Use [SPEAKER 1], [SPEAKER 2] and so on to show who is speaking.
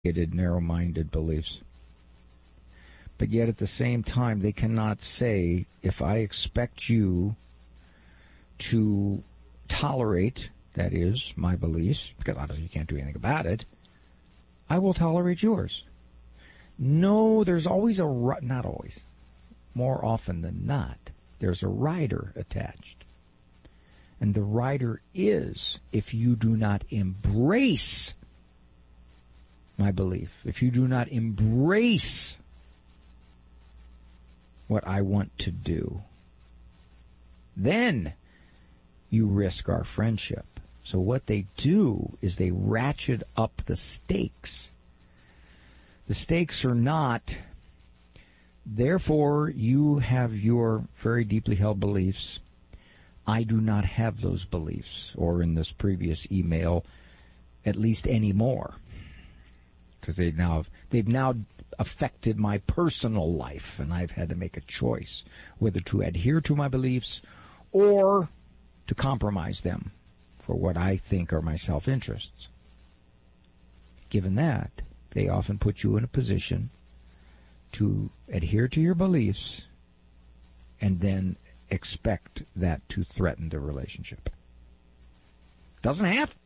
[SPEAKER 1] narrow-minded beliefs. But yet at the same time, they cannot say, if I expect you to tolerate, that is, my beliefs, because obviously you can't do anything about it, I will tolerate yours. No, there's always not always, more often than not, there's a rider attached. And the rider is, if you do not embrace my belief, if you do not embrace what I want to do, then you risk our friendship. So what they do is they ratchet up the stakes. The stakes are not, therefore you have your very deeply held beliefs. I do not have those beliefs, or in this previous email, at least anymore. Because they've now affected my personal life, and I've had to make a choice whether to adhere to my beliefs or to compromise them for what I think are my self-interests. Given that, they often put you in a position to adhere to your beliefs and then expect that to threaten the relationship. Doesn't have